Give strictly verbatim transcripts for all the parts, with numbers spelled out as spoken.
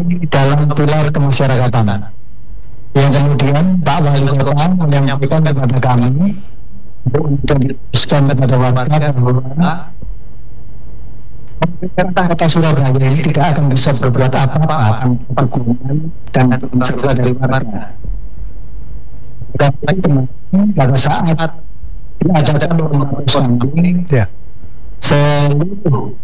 dalam pilar kemasyarakatan. Yang kemudian Pak Wali Kota menyampaikan kepada kami dan diteruskan kepada warga bahwa pemerintah Kota Surabaya ini tidak akan bisa berbuat apa-apa tanpa dukungan dan serta dari warga. Dan pada saat diadakan lomba kambing, ya, seluruh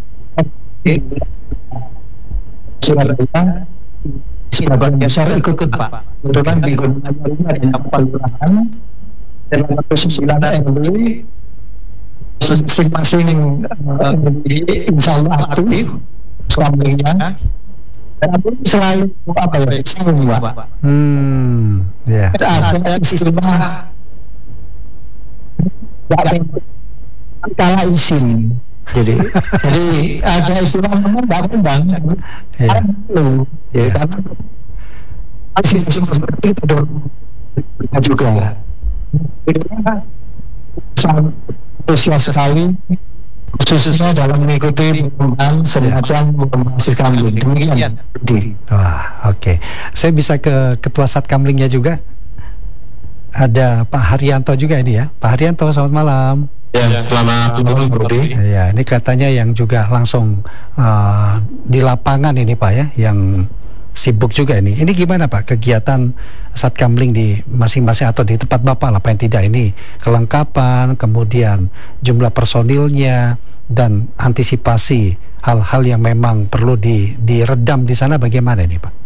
Surabaya sebagian besar ikut Pak. Kebetulan di Gunung ini ada empat kelurahan dan ada sembilan R W, masing-masing insya Allah aktif suaminya. Dan selain apa ya? Selain Pak. Hmm, ya. Ada istilah kala isin. Jadi, jadi ada istilah memang nggak kembang, ya, ya, karena masih seperti itu dong juga. Jadi, sangat antusias sekali, khususnya dalam mengikuti perlombaan semacam berbasis kambing. Demikian. Wah, oke. Okay. Saya bisa ke Ketua Satkamlingnya juga. Ada Pak Haryanto juga ini ya. Pak Haryanto, selamat malam. Ya, selamat malam Budi. Ya, ini katanya yang juga langsung uh, di lapangan ini Pak ya, yang sibuk juga ini. Ini gimana Pak kegiatan Satkamling di masing-masing atau di tempat Bapak lah, paling tidak ini kelengkapan, kemudian jumlah personilnya dan antisipasi hal-hal yang memang perlu di diredam di sana bagaimana ini Pak?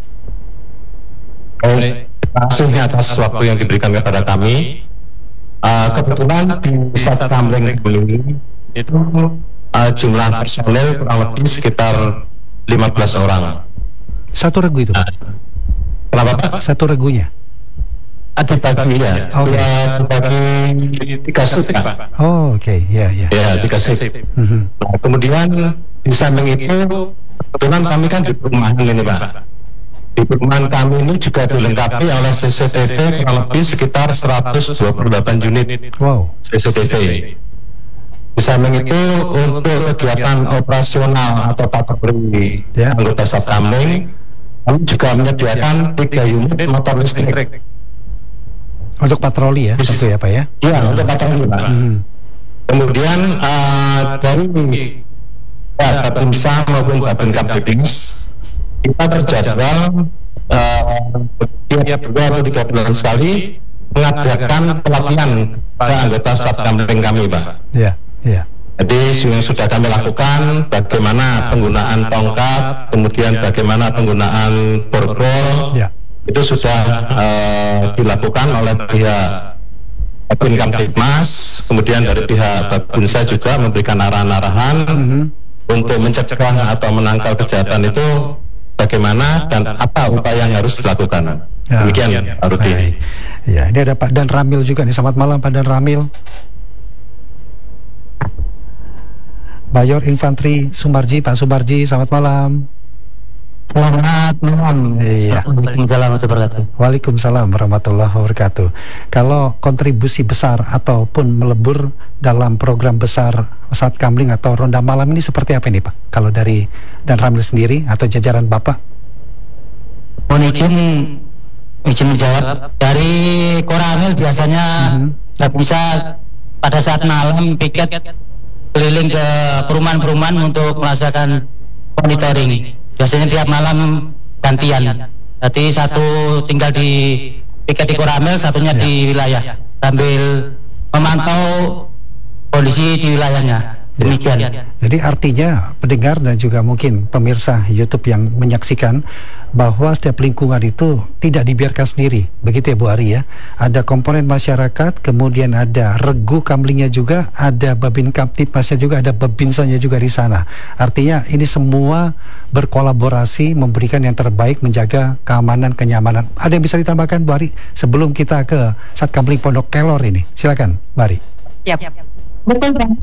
Baik, terima kasih atas waktu yang diberikan kepada kami. Uh, kebetulan di Satkamling ini itu uh, jumlah personel kurang lebih sekitar lima belas orang. Satu regu itu Pak? Kenapa Pak? Satu regunya? Dibagi ya, okay. dibagi tiga shift Pak. Oh oke, okay. ya ya. Ya tiga shift. Mm-hmm. Nah, kemudian di samping itu kebetulan kami kan di perumahan ini Pak. Di perumahan kami ini juga dilengkapi oleh C C T V kurang lebih sekitar seratus dua puluh delapan unit. Wow. C C T V. Di samping itu untuk kegiatan operasional atau patroli ya, anggota Satkamling, kami juga menyediakan tiga unit motor listrik. Untuk patroli ya, tentu ya Pak ya? Iya, untuk patroli Pak. Hmm. Kemudian uh, dari ya, Babinsa maupun Babin Kaptipmas kita terjadwal tiap uh, dua atau tiga bulan sekali mengadakan pelatihan pada anggota Satkamling kami Pak. Ya, ya. Jadi yang sudah kami lakukan bagaimana penggunaan tongkat, kemudian bagaimana penggunaan borgol, ya, itu sudah uh, dilakukan oleh pihak Babin Kaptipmas, kemudian dari pihak Babinsa juga memberikan arahan-arahan mm-hmm. untuk mencegah atau menangkal kejahatan itu bagaimana dan apa upaya yang harus dilakukan. Ya, demikian Pak Rudi. Ya, ini ada Pak Dan Ramil juga nih. Selamat malam Pak Dan Ramil. Mayor Infanteri Sumarji, Pak Sumarji, selamat malam. Selamat malam. Iya. Waalaikumsalam warahmatullahi wabarakatuh. Kalau kontribusi besar ataupun melebur dalam program besar Satkamling atau Ronda Malam ini seperti apa ini Pak? Kalau dari Dan Ramil sendiri atau jajaran Bapak? Mohon izin, izin menjawab. Dari Koramil biasanya mm-hmm. bisa pada saat malam piket keliling ke perumahan-perumahan untuk melaksanakan monitoring. Biasanya tiap malam gantian. Jadi satu tinggal di piket di Koramil, satunya ya, di wilayah sambil memantau kondisi di wilayahnya. Demikian. Ya. Jadi artinya pendengar dan juga mungkin pemirsa YouTube yang menyaksikan bahwa setiap lingkungan itu tidak dibiarkan sendiri, begitu ya Bu Ari ya. Ada komponen masyarakat, kemudian ada regu kamlingnya juga, ada Babin Kaptipmasnya juga, ada Babinsanya juga di sana. Artinya ini semua berkolaborasi memberikan yang terbaik, menjaga keamanan, kenyamanan. Ada yang bisa ditambahkan Bu Ari sebelum kita ke Satkamling Pondok Kelor ini? Silakan Bu Ari. Yap. Betul Bang.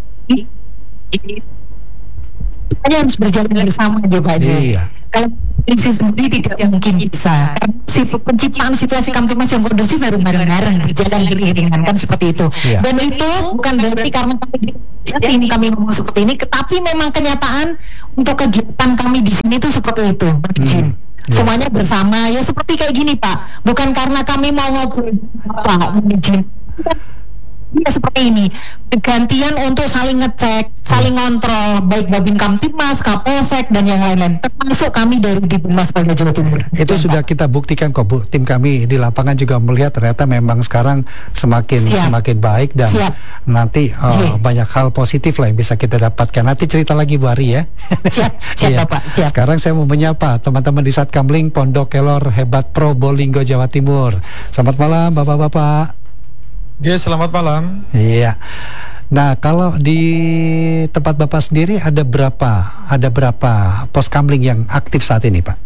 Semuanya harus berjalan bersama ya Pak. Iya. Kalau polisi sendiri tidak mungkin bisa. Si penciptaan situasi Kamtipmas yang kondusif baru bareng-bareng berjalan beriringan kan seperti itu. Iya. Dan itu bukan berarti karena kami ini kami ngomong seperti ini, tetapi memang kenyataan untuk kegiatan kami di sini itu seperti itu. Hmm. Yeah. Semuanya bersama ya seperti kayak gini Pak. Bukan karena kami mau ngobrol Pak, izin. Ya seperti ini, gantian untuk saling ngecek, saling ngontrol, baik Babin Kamtibmas, Kapolsek dan yang lain-lain, termasuk kami dari di Binmas Polda Jawa Timur. Itu ya, sudah Pak. Kita buktikan kok Bu. Tim kami di lapangan juga melihat ternyata memang sekarang semakin Siap. semakin baik dan Siap. nanti oh, banyak hal positif lah yang bisa kita dapatkan. Nanti cerita lagi Bu Ari ya. Siap, siap ya. Bapak. Siap. Sekarang saya mau menyapa teman-teman di Satkamling Pondok Kelor Hebat Probolinggo Jawa Timur. Selamat malam Bapak-bapak. Ya, selamat malam. Iya. Nah, kalau di tempat Bapak sendiri ada berapa ada berapa pos kamling yang aktif saat ini, Pak?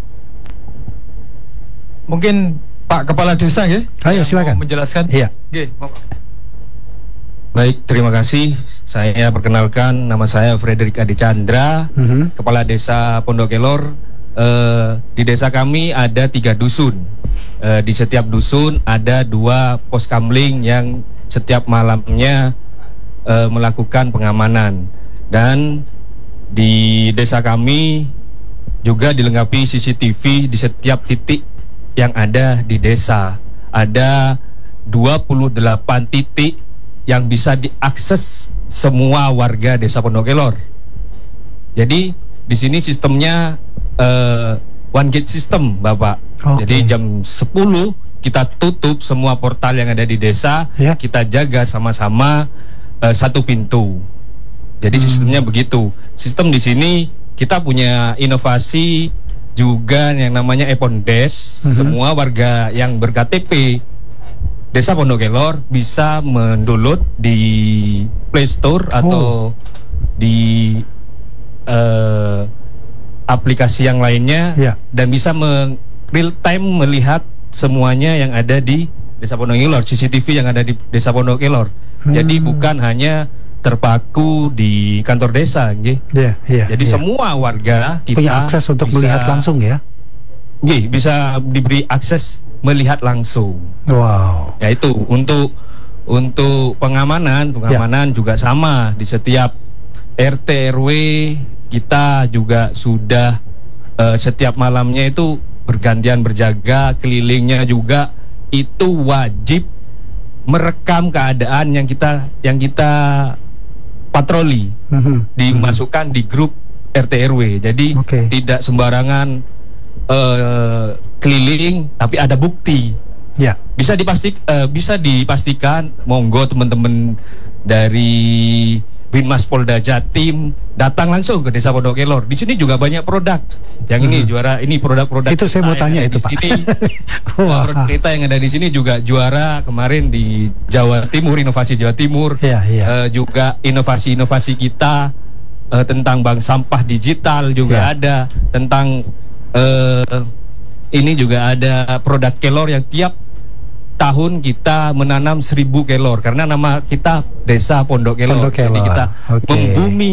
Mungkin Pak Kepala Desa ya? Ayo silakan. Menjelaskan. Iya. Oke, baik, terima kasih. Saya perkenalkan, nama saya Frederick Adi Chandra, uh-huh. Kepala Desa Pondok Kelor. Uh, di desa kami ada tiga dusun. Uh, di setiap dusun ada dua pos kamling yang setiap malamnya uh, melakukan pengamanan. Dan di desa kami juga dilengkapi C C T V di setiap titik yang ada di desa. Ada dua puluh delapan titik yang bisa diakses semua warga desa Pondok Kelor. Jadi di sini sistemnya uh, one gate system, Bapak. Okay. Jadi jam sepuluh kita tutup semua portal yang ada di desa, yeah. kita jaga sama-sama uh, satu pintu. Jadi hmm. sistemnya begitu. Sistem di sini kita punya inovasi juga yang namanya Epon Desk. Hmm. Semua warga yang ber-K T P Desa Pondok Kelor bisa mendownload di Play Store atau oh. di uh, aplikasi yang lainnya ya. Dan bisa real time melihat semuanya yang ada di Desa Pondok Kelor, C C T V yang ada di Desa Pondok Kelor. Hmm. Jadi bukan hanya terpaku di kantor desa, gitu. Ya, ya, jadi ya. Semua warga kita punya akses untuk bisa, melihat langsung ya. Gitu, bisa diberi akses melihat langsung. Wow. Ya itu untuk untuk pengamanan, pengamanan ya. Juga sama di setiap R T R W. Kita juga sudah uh, setiap malamnya itu bergantian berjaga, kelilingnya juga itu wajib merekam keadaan yang kita yang kita patroli, mm-hmm. dimasukkan di grup R T R W. Jadi okay. tidak sembarangan uh, keliling, tapi ada bukti. Ya. Bisa dipastik, uh, bisa dipastikan, monggo teman-teman dari Binmas Polda Jatim datang langsung ke Desa Pondok Kelor. Di sini juga banyak produk. Yang hmm. ini juara, ini produk-produk. Itu saya mau tanya itu, Pak. Produk kita yang ada di sini juga juara kemarin di Jawa Timur, inovasi Jawa Timur. Ya, ya. Uh, juga inovasi-inovasi kita uh, tentang bank sampah digital juga ya. Ada. Tentang uh, ini juga ada produk kelor yang tiap tahun kita menanam seribu kelor karena nama kita Desa Pondok Kelor. Pondok Kelor. Jadi kita okay. membumi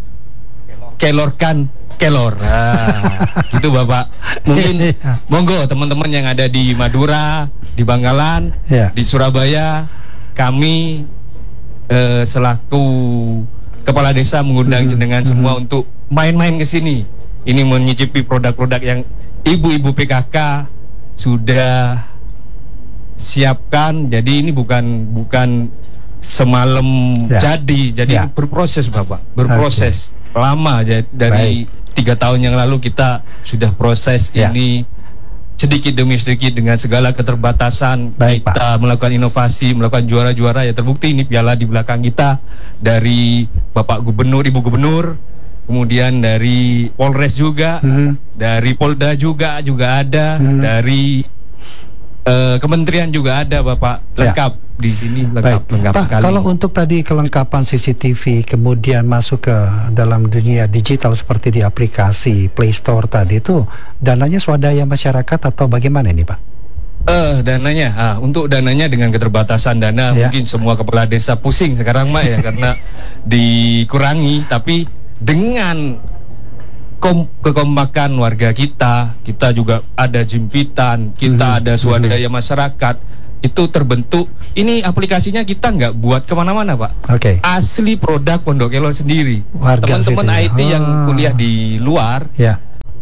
kelorkan kelor. Nah, gitu Bapak. Mungkin monggo teman-teman yang ada di Madura, di Bangkalan, yeah. di Surabaya, kami eh, selaku kepala desa mengundang mm-hmm. jenengan semua mm-hmm. untuk main-main ke sini. Ini menyicipi produk-produk yang ibu-ibu P K K sudah siapkan. Jadi ini bukan bukan semalam ya. jadi jadi ya. berproses Bapak berproses okay. lama ya, dari Baik. tiga tahun yang lalu kita sudah proses ya. ini sedikit demi sedikit dengan segala keterbatasan. Baik, kita Pak. melakukan inovasi, melakukan juara-juara ya, terbukti ini piala di belakang kita dari Bapak Gubernur, Ibu Gubernur, kemudian dari Polres juga, mm-hmm. dari Polda juga juga ada, mm-hmm. dari Uh, kementerian juga ada Bapak, lengkap ya. Di sini lengkap, Baik. lengkap Pak, sekali. Kalau untuk tadi kelengkapan C C T V kemudian masuk ke dalam dunia digital seperti di aplikasi Play Store tadi itu dananya swadaya masyarakat atau bagaimana ini Pak? Eh uh, dananya, ah, untuk dananya dengan keterbatasan dana ya. Mungkin semua kepala desa pusing sekarang Mak ya karena dikurangi, tapi dengan Kom, kekompakan warga kita, kita juga ada jimpitan, kita mm-hmm. ada swadaya masyarakat, itu terbentuk. Ini aplikasinya kita nggak buat kemana-mana Pak. Okay. Asli produk Pondok Kelor sendiri. Teman-teman I T oh. yang kuliah di luar, yeah.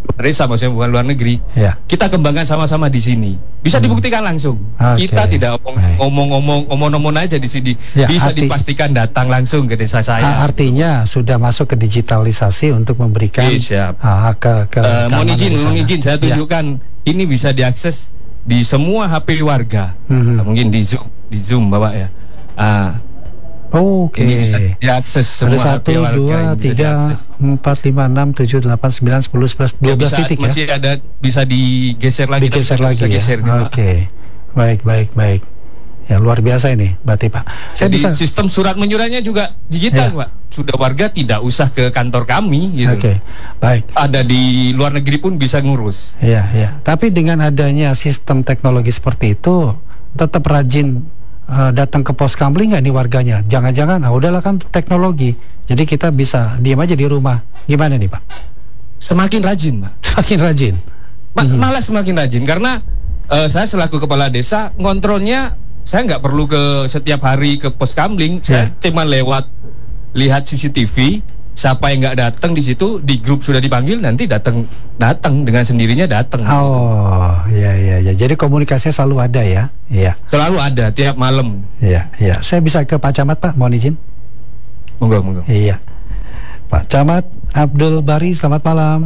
desa, maksudnya bukan luar negeri. Ya. Kita kembangkan sama-sama di sini. Bisa Hmm. dibuktikan langsung. Okay. Kita tidak ngomong-ngomong omong-omong aja di sini. Ya, Bisa arti, dipastikan datang langsung ke desa saya. Artinya sudah masuk ke digitalisasi untuk memberikan Yes, siap. uh, ke ke uh, mohon izin, mohon izin saya Ya. tunjukkan. Ini bisa diakses di semua H P warga. Hmm. Uh, mungkin di Zoom, di Zoom Bapak ya. Ah. Oke. Ini bisa diakses semua ada satu, H P warga. dua, tiga, empat, lima, enam, tujuh, delapan, sembilan, sepuluh, sebelas, dua belas bisa, titik ya. Masih ada, bisa digeser lagi. Digeser lagi bisa ya. geser nih, Pak. Oke. Baik, baik, baik. Ya luar biasa ini, berarti Pak. Saya Jadi bisa. sistem surat menyuratnya juga digital, Ya. Pak. Sudah warga tidak usah ke kantor kami gitu. Oke. Baik. Ada di luar negeri pun bisa ngurus. Iya, iya. Tapi dengan adanya sistem teknologi seperti itu, tetap rajin uh, datang ke pos kamling nggak nih warganya? Jangan-jangan, ah udahlah kan teknologi, jadi kita bisa diam aja di rumah. Gimana nih Pak? Semakin rajin, Pak. Semakin rajin. Ma- Mhm. Malah semakin rajin karena uh, saya selaku kepala desa ngontrolnya, saya nggak perlu ke setiap hari ke pos kamling. Saya Ya. cuma lewat lihat C C T V. Siapa yang nggak datang di situ, di grup sudah dipanggil, nanti datang datang dengan sendirinya datang. Oh, iya, iya, iya. Jadi komunikasinya selalu ada ya? Iya. Selalu ada tiap malam. Iya, iya. Saya bisa ke Pak Camat Pak, mohon izin. Monggo, monggo. Iya. Pak Camat Abdul Bari, selamat malam.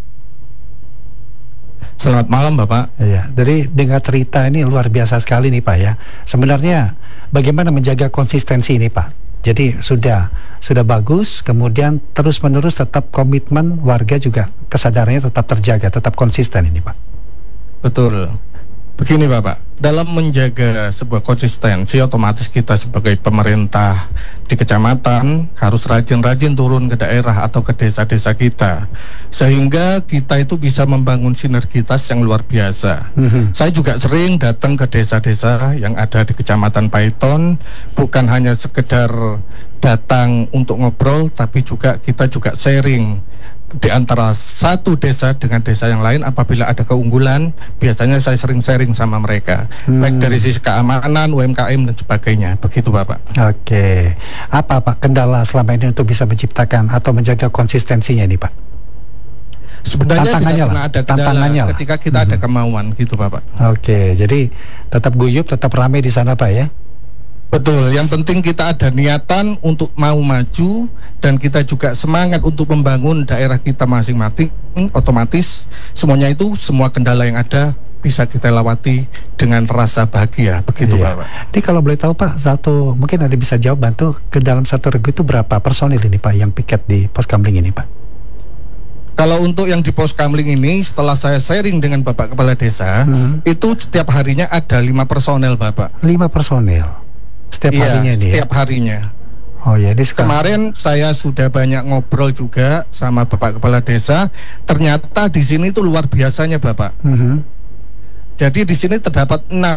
Selamat malam, Bapak. Iya, jadi dengar cerita ini luar biasa sekali nih Pak ya. Sebenarnya bagaimana menjaga konsistensi ini Pak? Jadi sudah sudah bagus, kemudian terus menerus tetap komitmen warga juga kesadarannya tetap terjaga, tetap konsisten ini Pak. Betul. Begini Bapak, dalam menjaga sebuah konsistensi, otomatis kita sebagai pemerintah di kecamatan harus rajin-rajin turun ke daerah atau ke desa-desa kita, sehingga kita itu bisa membangun sinergitas yang luar biasa. Mm-hmm. Saya juga sering datang ke desa-desa yang ada di Kecamatan Paiton, bukan hanya sekedar datang untuk ngobrol, tapi juga kita juga sharing di antara satu desa dengan desa yang lain. Apabila ada keunggulan, biasanya saya sering sharing sama mereka, hmm. baik dari sisi keamanan, U M K M dan sebagainya. Begitu Bapak. Oke, apa Pak kendala selama ini untuk bisa menciptakan atau menjaga konsistensinya ini Pak? Sebenarnya tantangannya tidak pernah lah, ada kendala tantangannya lah. ketika kita Hmm. ada kemauan, gitu Bapak. Oke, jadi tetap guyup, tetap ramai di sana Pak ya? Betul, yang penting kita ada niatan untuk mau maju, dan kita juga semangat untuk membangun daerah kita masing-masing. Otomatis semuanya itu, semua kendala yang ada bisa kita lewati dengan rasa bahagia. Begitu Iya. Bapak. Ini kalau boleh tahu Pak, satu mungkin ada bisa jawab bantu ke dalam satu regu itu berapa personil ini Pak yang piket di pos kamling ini Pak? Kalau untuk yang di pos kamling ini, setelah saya sharing dengan Bapak Kepala Desa, Hmm. itu setiap harinya ada lima personel Bapak. Lima personil setiap Iya, harinya ini setiap ya? harinya. Oh ya, ini sekarang. Kemarin saya sudah banyak ngobrol juga sama Bapak Kepala Desa. Ternyata di sini itu luar biasanya Bapak. Mhm. Jadi di sini terdapat enam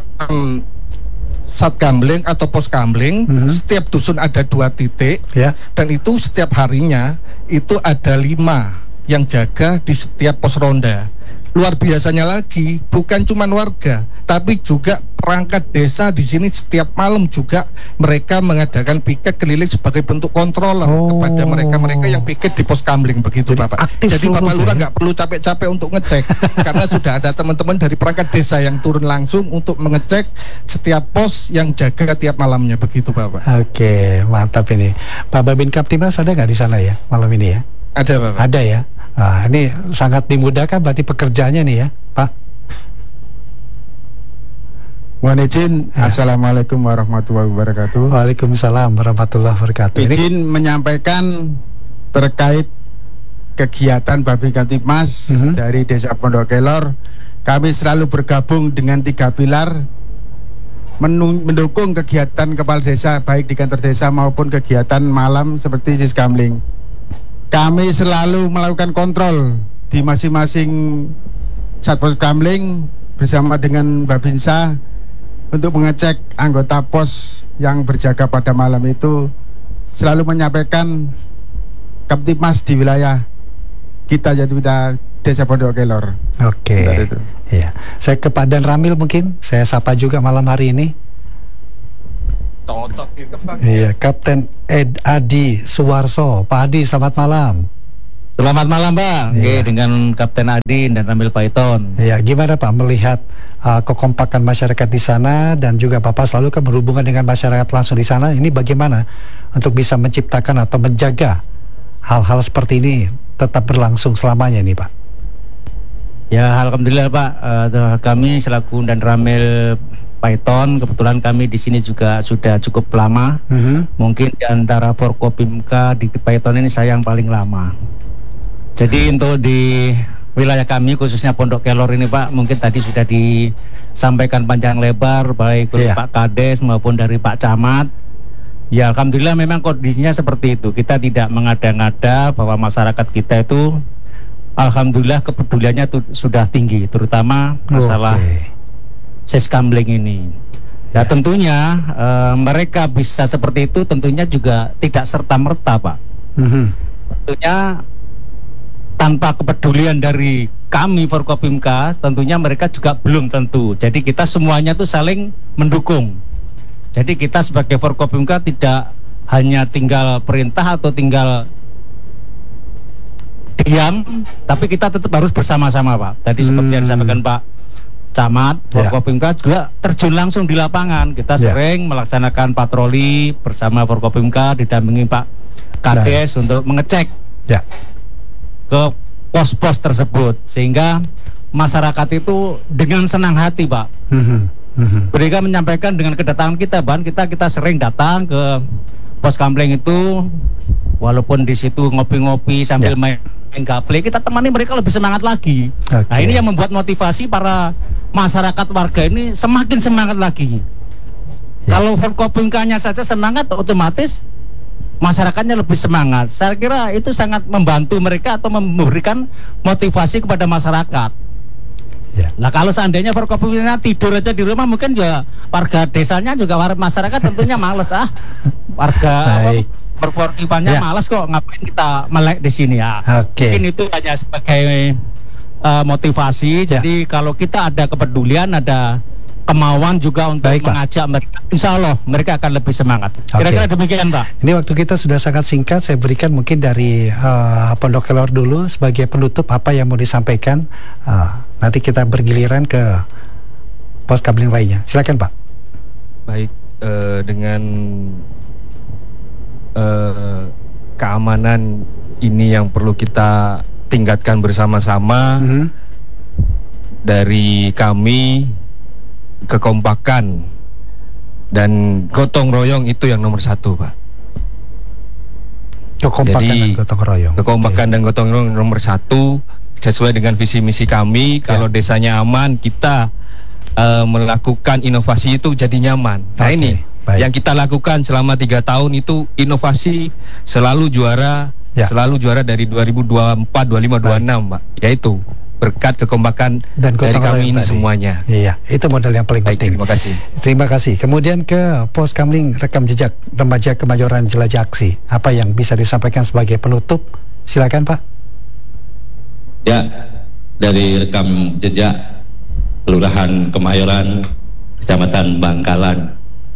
satkamling atau pos kamling. Mhm. Setiap dusun ada dua titik, Ya. dan itu setiap harinya itu ada lima yang jaga di setiap pos ronda. Luar biasanya lagi, bukan cuma warga, tapi juga perangkat desa di sini setiap malam juga mereka mengadakan piket keliling sebagai bentuk kontrol Oh. kepada mereka-mereka yang piket di pos kamling. Begitu Jadi Bapak. aktif Jadi Bapak seluruhnya Lurah ya? nggak perlu capek-capek untuk ngecek, karena sudah ada teman-teman dari perangkat desa yang turun langsung untuk mengecek setiap pos yang jaga tiap malamnya. Begitu Bapak. Oke, mantap ini. Pak Babin Kaptimnas ada nggak di sana ya malam ini ya? Ada Bapak. Ada ya. Nah, ini sangat dimudahkan berarti pekerjaannya nih ya, Pak. Mohon izin, Ya. Assalamualaikum warahmatullahi wabarakatuh. Waalaikumsalam warahmatullahi wabarakatuh. Ini Izin menyampaikan terkait kegiatan Babin Kaptimnas Mhm. dari Desa Pondok Kelor. Kami selalu bergabung dengan tiga pilar, menu- mendukung kegiatan kepala desa baik di kantor desa maupun kegiatan malam seperti Siskamling. Kami selalu melakukan kontrol di masing-masing Satpos Kamling bersama dengan Babinsa untuk mengecek anggota pos yang berjaga pada malam itu, selalu menyampaikan Kaptimnas di wilayah kita, yaitu kita Desa Pondok Kelor. Oke. Bentar itu. Iya. Saya ke Pak Dan Ramil mungkin. Saya sapa juga malam hari ini. Iya, Kapten Ed Adi Suwarso. Pak Adi, selamat malam. Selamat malam Pak, ya. Oke, dengan Kapten Adi dan Ramil Python. Ya, gimana Pak melihat uh, kekompakan masyarakat di sana dan juga Bapak selalu kan berhubungan dengan masyarakat langsung di sana. Ini bagaimana untuk bisa menciptakan atau menjaga hal-hal seperti ini tetap berlangsung selamanya nih Pak? Ya, alhamdulillah Pak, uh, kami selaku dan Ramil Python, kebetulan kami di sini juga sudah cukup lama. Mm-hmm. Mungkin di antara Forkopimka di Python ini saya yang paling lama. Jadi untuk di wilayah kami khususnya Pondok Kelor ini Pak, mungkin tadi sudah disampaikan panjang lebar baik oleh yeah. Pak Kades maupun dari Pak Camat. Ya alhamdulillah memang kondisinya seperti itu. Kita tidak mengada-ngada bahwa masyarakat kita itu alhamdulillah kepeduliannya itu sudah tinggi, terutama masalah okay. Siskamling ini. Ya yeah. tentunya uh, mereka bisa seperti itu tentunya juga tidak serta-merta Pak. Mm-hmm. Tentunya tanpa kepedulian dari kami Forkopimka, tentunya mereka juga belum tentu. Jadi kita semuanya tuh saling mendukung. Jadi kita sebagai Forkopimka tidak hanya tinggal perintah atau tinggal diam, tapi kita tetap harus bersama-sama Pak. Tadi hmm. seperti yang disampaikan Pak Camat, Forkopimka yeah. juga terjun langsung di lapangan. Kita yeah. sering melaksanakan patroli bersama Forkopimka didampingi Pak Kades nah. untuk mengecek yeah. ke pos-pos tersebut, sehingga masyarakat itu dengan senang hati Pak mm-hmm. Mm-hmm. mereka menyampaikan dengan kedatangan kita Ban, kita kita sering datang ke pos kampleng itu, walaupun di situ ngopi-ngopi sambil yeah. main gaple, kita temani mereka lebih semangat lagi. Okay. Nah ini yang membuat motivasi para masyarakat warga ini semakin semangat lagi. Yeah. Kalau Forkopimkanya saja semangat, otomatis masyarakatnya lebih semangat. Saya kira itu sangat membantu mereka atau memberikan motivasi kepada masyarakat. Ya. Nah kalau seandainya Forkopimka tidur aja di rumah, mungkin juga warga desanya juga warga masyarakat tentunya males ah. Warga Forkopimkanya ya. Males kok, ngapain kita melek di sini ya. Okay. Mungkin itu hanya sebagai uh, motivasi. Ya. Jadi kalau kita ada kepedulian, ada kemauan juga untuk Baik, mengajak Pak. mereka, insya Allah mereka akan lebih semangat. Kira-kira okay. demikian Pak. Ini waktu kita sudah sangat singkat, saya berikan mungkin dari uh, Pondok Kelor dulu sebagai penutup apa yang mau disampaikan. Uh, nanti kita bergiliran ke pos kabling lainnya. Silakan Pak. Baik, uh, dengan uh, keamanan ini yang perlu kita tingkatkan bersama-sama mm-hmm. dari kami. Kekompakan dan gotong royong itu yang nomor satu Pak. Kekompakan Jadi, dan gotong royong. Kekompakan okay. dan gotong royong nomor satu sesuai dengan visi misi kami. Yeah. Kalau desanya aman, kita uh, melakukan inovasi itu jadi nyaman. Nah okay. ini Baik. yang kita lakukan selama tiga tahun itu inovasi selalu juara, yeah. selalu juara dari dua ribu dua puluh empat, dua puluh lima, dua puluh enam Pak. Yaitu berkat kekompakan dan dari kami ini tadi. Semuanya. Iya, itu modal yang paling Baik, penting. Terima kasih. Terima kasih. Kemudian ke pos kamling rekam jejak remaja Kemayoran Jelajah Aksi. Apa yang bisa disampaikan sebagai penutup? Silakan Pak. Ya, dari rekam jejak Kelurahan Kemayoran, Kecamatan Bangkalan.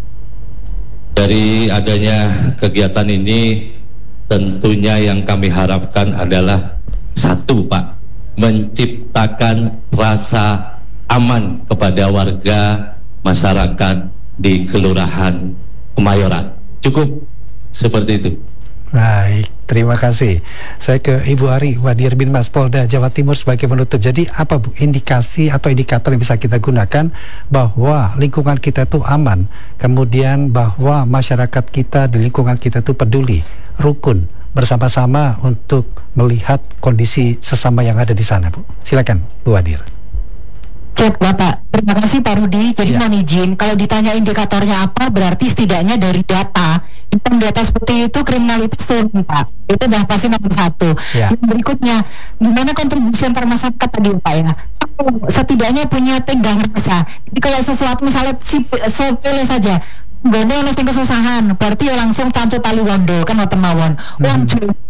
Dari adanya kegiatan ini, tentunya yang kami harapkan adalah satu Pak, menciptakan rasa aman kepada warga masyarakat di Kelurahan Kemayoran. Cukup seperti itu. Baik, terima kasih. Saya ke Ibu Ari Wadir Binmas Polda Jawa Timur sebagai penutup. Jadi apa Bu indikasi atau indikator yang bisa kita gunakan bahwa lingkungan kita itu aman, kemudian bahwa masyarakat kita di lingkungan kita itu peduli, rukun, bersama-sama untuk melihat kondisi sesama yang ada di sana, Bu. Silakan, Bu Wadir. Cek Bapak, terima kasih Pak Rudi. Jadi ya. mohon izin, kalau ditanya indikatornya apa, berarti setidaknya dari data, hitam data seperti itu kriminalitas turun Pak. Itu udah pasti nomor satu. Ya. Yang berikutnya, gimana kontribusi antar masyarakat tadi Pak ya? Setidaknya punya tenggang rasa. Jadi kalau sesuatu misalnya sepele saja, Bondo oleh sing kesusahan, berarti ya langsung cancu tali wondo kan wonten mawon. Wong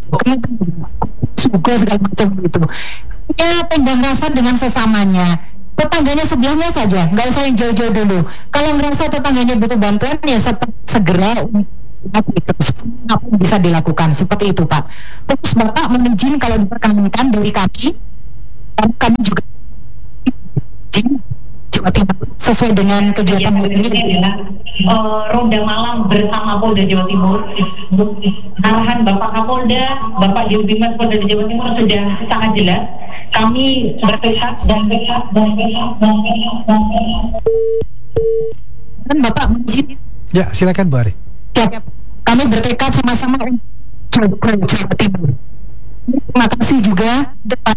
juga segala macam gitu. Ya tenggang rasa dengan sesamanya. Tetangganya sebelahnya saja, nggak usah yang jauh-jauh dulu. Kalau ngerasa tetangganya butuh bantuan ya segera apa yang bisa dilakukan seperti itu Pak. Terus Bapak mohon izin kalau diperkenankan dari kami, kami juga Jawa Timur sesuai dengan kegiatan ini adalah uh, ronda malam bersama Polda Jawa Timur. Arahan Bapak Kapolda, Bapak Dirbimas Polda Jawa Timur sudah sangat jelas. Kami bertekad dan tekad dan tekad dan tekad dan tekad. Dan Bapak izin. Ya, silakan Bu Ari. Ya, kami bertekad sama-sama untuk Jawa Timur. Terima kasih juga depan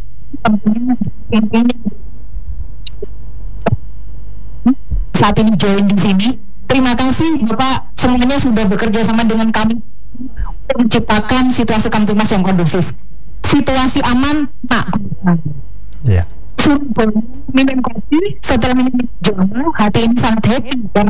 saat ini join di sini. Terima kasih Bapak semuanya sudah bekerja sama dengan kami untuk menciptakan situasi Kamtimas yang kondusif, situasi aman, Pak. Ya. Suruh minum kopi, setelah minum jamu, hati ini sangat happy dan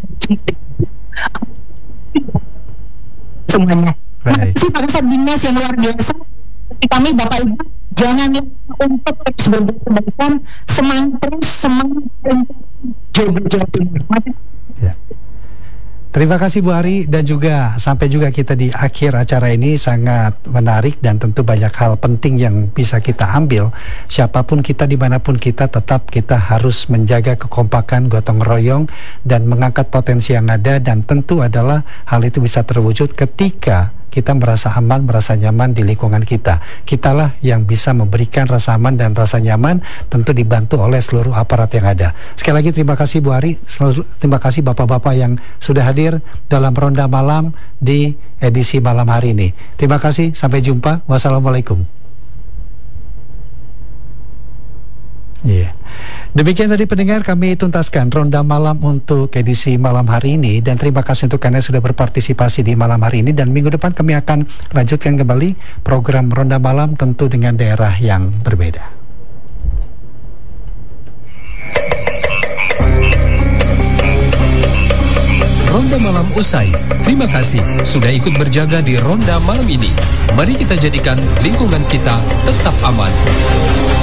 semuanya. Terima kasih Pak Kasat Dinas yang luar biasa. Kami Bapak Ibu jangan untuk terus berbuat kebaikan, semangat terus, semangat untuk Jawa Timur. Ya. Terima kasih Bu Ari, dan juga sampai juga kita di akhir acara ini sangat menarik dan tentu banyak hal penting yang bisa kita ambil. Siapapun kita, dimanapun kita, tetap kita harus menjaga kekompakan, gotong royong, dan mengangkat potensi yang ada, dan tentu adalah hal itu bisa terwujud ketika kita merasa aman, merasa nyaman di lingkungan kita. Kitalah yang bisa memberikan rasa aman dan rasa nyaman, tentu dibantu oleh seluruh aparat yang ada. Sekali lagi terima kasih Bu Ari, terima kasih Bapak-Bapak yang sudah hadir dalam Ronda Malam di edisi malam hari ini. Terima kasih, sampai jumpa. Wassalamualaikum. Iya. Yeah. Demikian tadi pendengar, kami tuntaskan Ronda Malam untuk edisi malam hari ini, dan terima kasih untuk Anda sudah berpartisipasi di malam hari ini, dan minggu depan kami akan lanjutkan kembali program Ronda Malam tentu dengan daerah yang berbeda. Ronda Malam usai. Terima kasih sudah ikut berjaga di Ronda Malam ini. Mari kita jadikan lingkungan kita tetap aman.